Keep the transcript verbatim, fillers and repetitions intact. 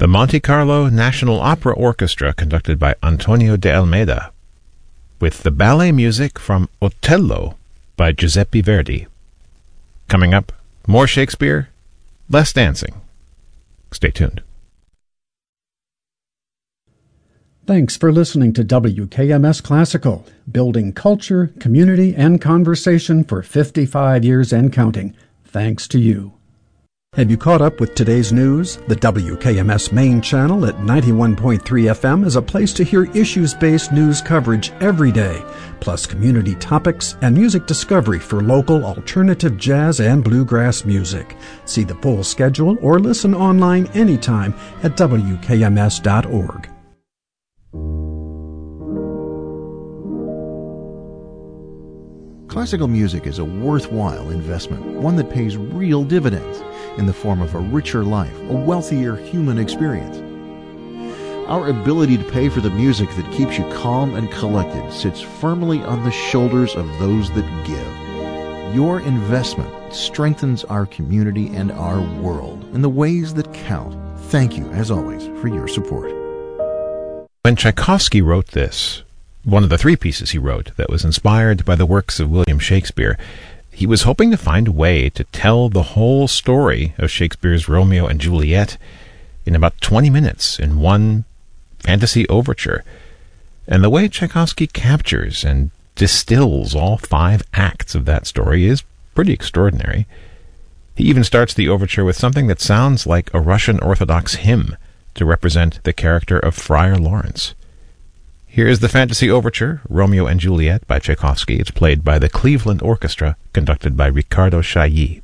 The Monte Carlo National Opera Orchestra, conducted by Antonio de Almeida, with the ballet music from Otello by Giuseppe Verdi. Coming up, more Shakespeare, less dancing. Stay tuned. Thanks for listening to W K M S Classical, building culture, community, and conversation for fifty-five years and counting. Thanks to you. Have you caught up with today's news? The W K M S main channel at ninety-one point three F M is a place to hear issues-based news coverage every day, plus community topics and music discovery for local alternative jazz and bluegrass music. See the full schedule or listen online anytime at W K M S dot org. Classical music is a worthwhile investment, one that pays real dividends in the form of a richer life, a wealthier human experience. Our ability to pay for the music that keeps you calm and collected sits firmly on the shoulders of those that give. Your investment strengthens our community and our world in the ways that count. Thank you, as always, for your support. When Tchaikovsky wrote this, one of the three pieces he wrote that was inspired by the works of William Shakespeare, he was hoping to find a way to tell the whole story of Shakespeare's Romeo and Juliet in about twenty minutes in one fantasy overture. And the way Tchaikovsky captures and distills all five acts of that story is pretty extraordinary. He even starts the overture with something that sounds like a Russian Orthodox hymn to represent the character of Friar Lawrence. Here's the fantasy overture, Romeo and Juliet by Tchaikovsky. It's played by the Cleveland Orchestra, conducted by Ricardo Chailly.